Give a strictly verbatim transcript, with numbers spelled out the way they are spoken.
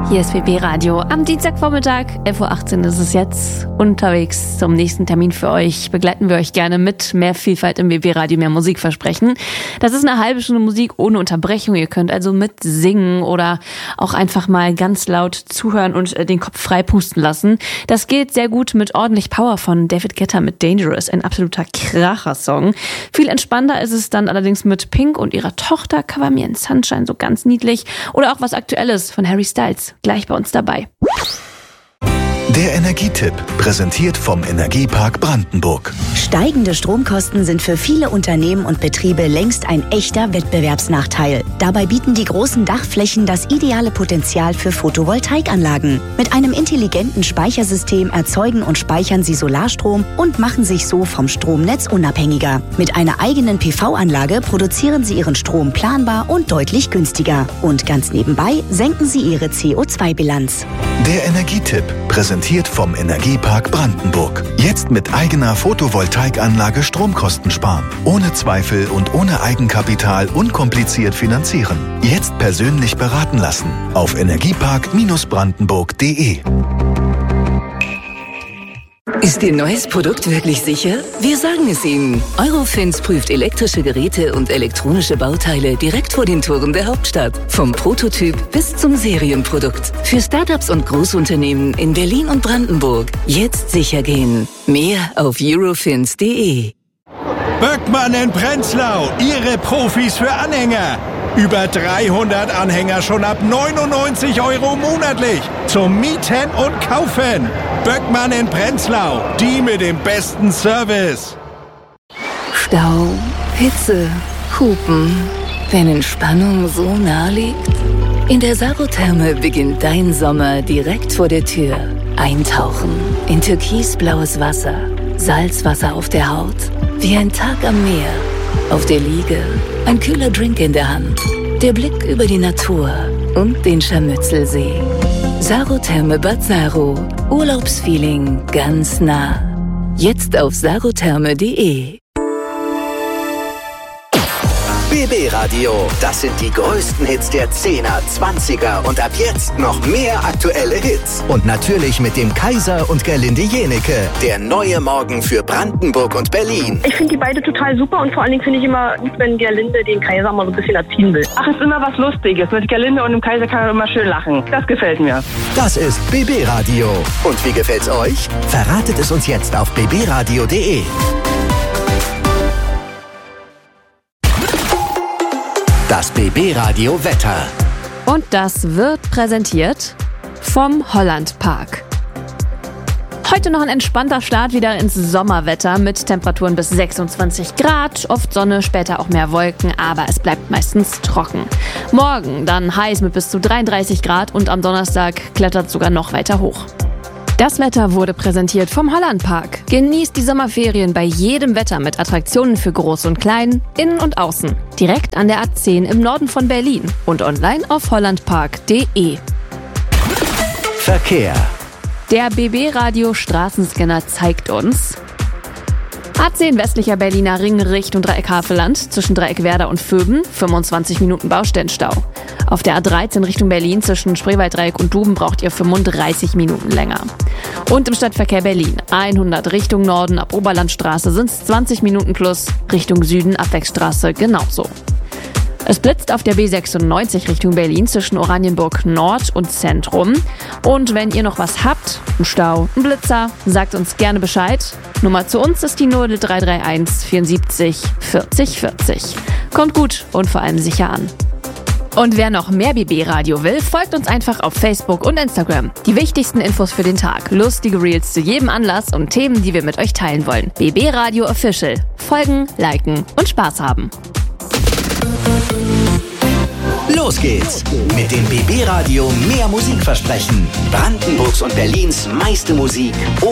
Hier ist B B Radio am Dienstagvormittag, elf Uhr achtzehn ist es jetzt. Unterwegs zum nächsten Termin für euch begleiten wir euch gerne mit mehr Vielfalt im B B Radio, mehr Musik versprechen. Das ist eine halbe Stunde Musik ohne Unterbrechung. Ihr könnt also mitsingen oder auch einfach mal ganz laut zuhören und den Kopf frei pusten lassen. Das geht sehr gut mit ordentlich Power von David Guetta mit Dangerous, ein absoluter Kracher-Song. Viel entspannter ist es dann allerdings mit Pink und ihrer Tochter Cover Me in Sunshine, so ganz niedlich. Oder auch was Aktuelles von Harry Styles. Gleich bei uns dabei. Der Energietipp, präsentiert vom Energiepark Brandenburg. Steigende Stromkosten sind für viele Unternehmen und Betriebe längst ein echter Wettbewerbsnachteil. Dabei bieten die großen Dachflächen das ideale Potenzial für Photovoltaikanlagen. Mit einem intelligenten Speichersystem erzeugen und speichern sie Solarstrom und machen sich so vom Stromnetz unabhängiger. Mit einer eigenen P V-Anlage produzieren sie ihren Strom planbar und deutlich günstiger. Und ganz nebenbei senken sie ihre C O zwei Bilanz. Der Energietipp, präsentiert vom Energiepark Brandenburg. Jetzt mit eigener Photovoltaikanlage Stromkosten sparen. Ohne Zweifel und ohne Eigenkapital unkompliziert finanzieren. Jetzt persönlich beraten lassen. Auf energiepark brandenburg punkt de. Ist Ihr neues Produkt wirklich sicher? Wir sagen es Ihnen. Eurofins prüft elektrische Geräte und elektronische Bauteile direkt vor den Toren der Hauptstadt. Vom Prototyp bis zum Serienprodukt. Für Startups und Großunternehmen in Berlin und Brandenburg. Jetzt sicher gehen. Mehr auf eurofins punkt de. Böckmann in Prenzlau, Ihre Profis für Anhänger. Über dreihundert Anhänger schon ab neunundneunzig Euro monatlich. Zum Mieten und Kaufen. Böckmann in Prenzlau, die mit dem besten Service. Stau, Hitze, Hupen. Wenn Entspannung so nahe liegt? In der Sarotherme beginnt dein Sommer direkt vor der Tür. Eintauchen in türkisblaues Wasser. Salzwasser auf der Haut. Wie ein Tag am Meer. Auf der Liege, ein kühler Drink in der Hand, der Blick über die Natur und den Scharmützelsee. Sarotherme Bad Saro, Urlaubsfeeling ganz nah. Jetzt auf sarotherme punkt de. B B Radio, das sind die größten Hits der Zehner, Zwanziger und ab jetzt noch mehr aktuelle Hits. Und natürlich mit dem Kaiser und Gerlinde Jenecke, der neue Morgen für Brandenburg und Berlin. Ich finde die beide total super und vor allen Dingen finde ich immer gut, wenn Gerlinde den Kaiser mal so ein bisschen erziehen will. Ach, ist immer was Lustiges. Mit Gerlinde und dem Kaiser kann man immer schön lachen. Das gefällt mir. Das ist B B Radio. Und wie gefällt's euch? Verratet es uns jetzt auf b b radio punkt de. Das B B Radio Wetter. Und das wird präsentiert vom Hollandpark. Heute noch ein entspannter Start wieder ins Sommerwetter mit Temperaturen bis sechsundzwanzig Grad, oft Sonne, später auch mehr Wolken, aber es bleibt meistens trocken. Morgen dann heiß mit bis zu dreiunddreißig Grad und am Donnerstag klettert es sogar noch weiter hoch. Das Wetter wurde präsentiert vom Hollandpark. Genießt die Sommerferien bei jedem Wetter mit Attraktionen für Groß und Klein, innen und außen. Direkt an der A zehn im Norden von Berlin und online auf hollandpark punkt de. Verkehr. Der B B Radio Straßenscanner zeigt uns: A zehn westlicher Berliner Ring Richtung Dreieck Havelland zwischen Dreieck Werder und Vöben, fünfundzwanzig Minuten Baustellenstau. Auf der A dreizehn Richtung Berlin zwischen Spreewalddreieck und Duben braucht ihr fünfunddreißig Minuten länger. Und im Stadtverkehr Berlin hundert Richtung Norden ab Oberlandstraße sind es zwanzig Minuten plus, Richtung Süden ab Wechstraße genauso. Es blitzt auf der B sechsundneunzig Richtung Berlin zwischen Oranienburg Nord und Zentrum. Und wenn ihr noch was habt, einen Stau, einen Blitzer, sagt uns gerne Bescheid. Nummer zu uns ist die null drei drei eins vierundsiebzig vierzig vierzig. Kommt gut und vor allem sicher an. Und wer noch mehr B B Radio will, folgt uns einfach auf Facebook und Instagram. Die wichtigsten Infos für den Tag, lustige Reels zu jedem Anlass und Themen, die wir mit euch teilen wollen. B B Radio Official. Folgen, liken und Spaß haben. Los geht's mit dem B B Radio mehr Musik versprechen. Brandenburgs und Berlins meiste Musik.